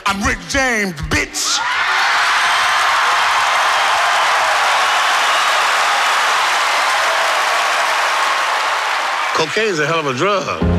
I'm Rick James, bitch. Cocaine's a hell of a drug.